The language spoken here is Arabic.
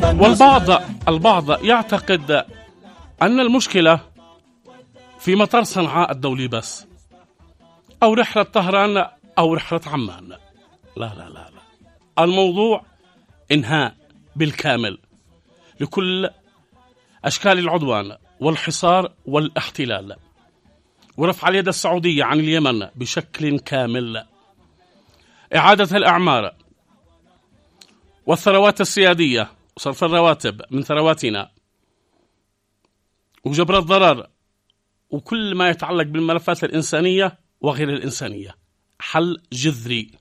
البعض يعتقد أن المشكلة في مطار صنعاء الدولي بس، أو رحلة طهران أو رحلة عمان. لا لا لا لا، الموضوع إنهاء بالكامل لكل أشكال العدوان والحصار والاحتلال، ورفع اليد السعودية عن اليمن بشكل كامل، إعادة الأعمار والثروات السيادية وصرف الرواتب من ثرواتنا وجبر الضرر وكل ما يتعلق بالملفات الإنسانية وغير الإنسانية، حل جذري.